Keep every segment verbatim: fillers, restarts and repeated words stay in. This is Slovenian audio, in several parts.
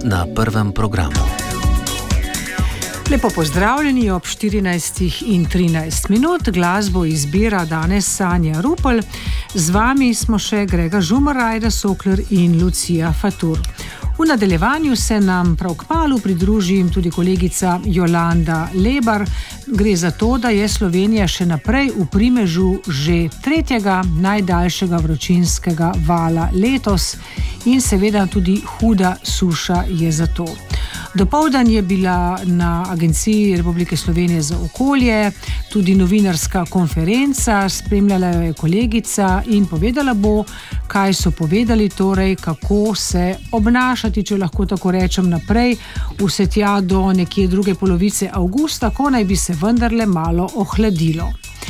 na Prvem programu. Lepo pozdravljeni ob štirinajstih in trinajst minut. Glasbo izbira danes Sanja Rupel. Z vami smo še Grega Žumar, Ajda Sokler in Lucija Fatur. V nadaljevanju se nam prav kmalu pridruži tudi kolegica Jolanda Lebar. Gre za to, da je Slovenija še naprej v primežu že tretjega najdaljšega vročinskega vala letos in seveda tudi huda suša je za to. Dopoldan je bila na Agenciji Republike Slovenije za okolje tudi novinarska konferenca, spremljala jo je kolegica in povedala bo, kaj so povedali, torej kako se obnašati, če lahko tako rečem, naprej, vse tja do nekje druge polovice avgusta, ko naj bi se vendarle malo ohladilo.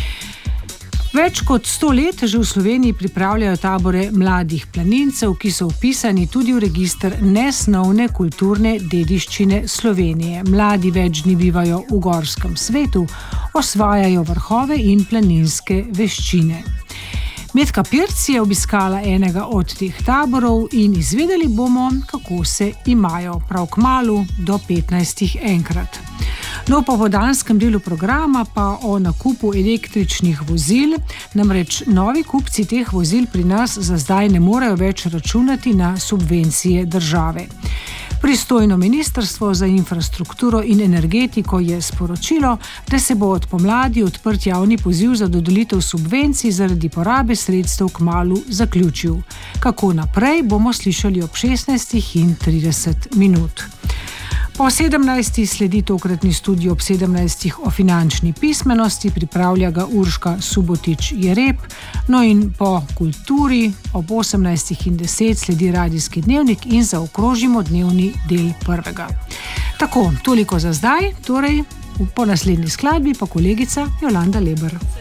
Več kot sto let že v Sloveniji pripravljajo tabore mladih planincev, ki so vpisani tudi v register nesnovne kulturne dediščine Slovenije. Mladi več dni bivajo v gorskem svetu, osvajajo vrhove in planinske veščine. Metka Pirc je obiskala enega od teh taborov in izvedeli bomo, kako se imajo prav kmalu do petnajstih enkrat. No, po popoldanskem delu programa pa o nakupu električnih vozil, namreč novi kupci teh vozil pri nas za zdaj ne morejo več računati na subvencije države. Pristojno ministrstvo za infrastrukturo in energetiko je sporočilo, da se bo od pomladi odprt javni poziv za dodelitev subvencij zaradi porabe sredstev kmalu zaključil. Kako naprej, bomo slišali ob šestnajstih in trideset minut. Po sedemnajstih sledi tokratni studio ob sedemnajstih o finančni pismenosti, pripravlja ga Urška Subotič-Jereb, no in po kulturi ob osemnajstih in deset sledi radijski dnevnik in zaokrožimo dnevni del prvega. Tako, toliko za zdaj, torej po naslednji skladbi pa kolegica Jolanda Lebar.